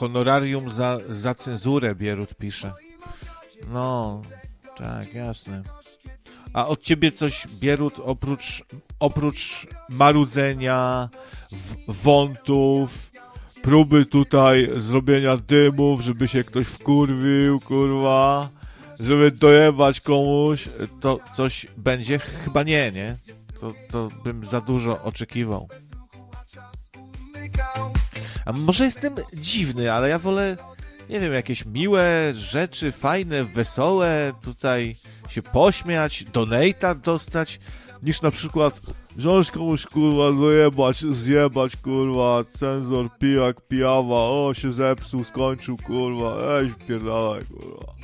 Honorarium za cenzurę Bierut pisze. No, tak, jasne. A od ciebie coś, Bierut, oprócz marudzenia, wątów, próby tutaj zrobienia dymów, żeby się ktoś wkurwił, kurwa, żeby dojebać komuś, to coś będzie? Chyba nie? To bym za dużo oczekiwał. A może jestem dziwny, ale ja wolę, nie wiem, jakieś miłe rzeczy, fajne, wesołe, tutaj się pośmiać, donate'a dostać, niż na przykład wziąć komuś, kurwa, zjebać, kurwa, cenzor, pijak, pijawa, o, się zepsuł, skończył, kurwa, wpierdalaj, kurwa.